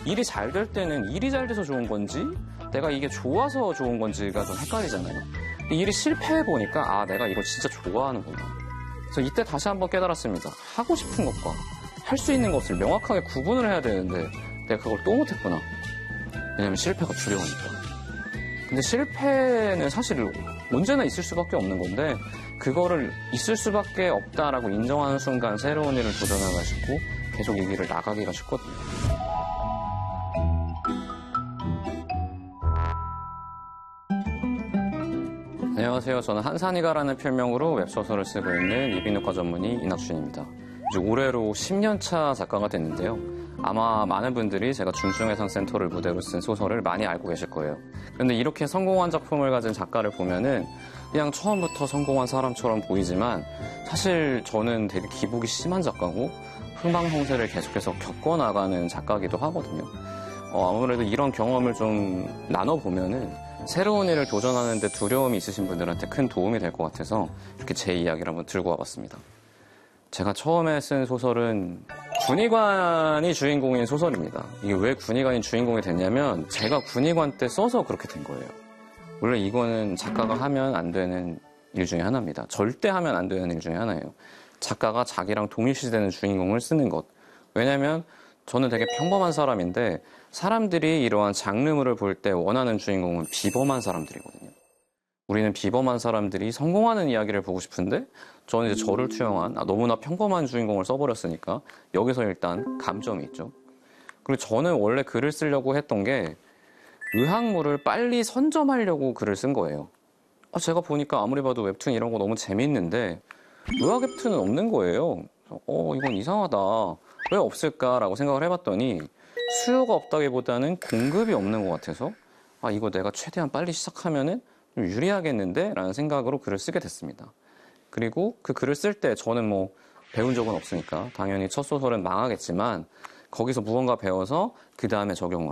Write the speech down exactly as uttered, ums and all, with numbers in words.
일이 잘 될 때는 일이 잘 돼서 좋은 건지 내가 이게 좋아서 좋은 건지가 좀 헷갈리잖아요. 근데 일이 실패해보니까 아, 내가 이거 진짜 좋아하는구나. 그래서 이때 다시 한번 깨달았습니다. 하고 싶은 것과 할 수 있는 것을 명확하게 구분을 해야 되는데 내가 그걸 또 못했구나. 왜냐면 실패가 두려우니까. 근데 실패는 사실 언제나 있을 수밖에 없는 건데 그거를 있을 수밖에 없다라고 인정하는 순간 새로운 일을 도전하기가 쉽고 계속 이 길을 나가기가 쉽거든요. 안녕하세요. 저는 한산이가라는 필명으로 웹소설을 쓰고 있는 이비인후과 전문의 이낙준입니다. 이제 올해로 십 년 차 작가가 됐는데요. 아마 많은 분들이 제가 중증외상센터를 무대로 쓴 소설을 많이 알고 계실 거예요. 그런데 이렇게 성공한 작품을 가진 작가를 보면은 그냥 처음부터 성공한 사람처럼 보이지만 사실 저는 되게 기복이 심한 작가고 흥망성쇠를 계속해서 겪어나가는 작가이기도 하거든요. 어, 아무래도 이런 경험을 좀 나눠보면은 새로운 일을 도전하는데 두려움이 있으신 분들한테 큰 도움이 될 것 같아서 이렇게 제 이야기를 한번 들고 와봤습니다. 제가 처음에 쓴 소설은 군의관이 주인공인 소설입니다. 이게 왜 군의관이 주인공이 됐냐면 제가 군의관 때 써서 그렇게 된 거예요. 원래 이거는 작가가 하면 안 되는 일 중에 하나입니다. 절대 하면 안 되는 일 중에 하나예요. 작가가 자기랑 동일시되는 주인공을 쓰는 것. 왜냐면 저는 되게 평범한 사람인데 사람들이 이러한 장르물을 볼 때 원하는 주인공은 비범한 사람들이거든요. 우리는 비범한 사람들이 성공하는 이야기를 보고 싶은데 저는 이제 저를 투영한 아, 너무나 평범한 주인공을 써버렸으니까 여기서 일단 감점이 있죠. 그리고 저는 원래 글을 쓰려고 했던 게 의학물을 빨리 선점하려고 글을 쓴 거예요. 아, 제가 보니까 아무리 봐도 웹툰 이런 거 너무 재밌는데 의학 웹툰은 없는 거예요. 어, 이건 이상하다. 왜 없을까라고 생각을 해봤더니 수요가 없다기보다는 공급이 없는 것 같아서 아, 이거 내가 최대한 빨리 시작하면은 좀 유리하겠는데? 라는 생각으로 글을 쓰게 됐습니다. 그리고 그 글을 쓸 때 저는 뭐 배운 적은 없으니까 당연히 첫 소설은 망하겠지만 거기서 무언가 배워서 그 다음에 적용을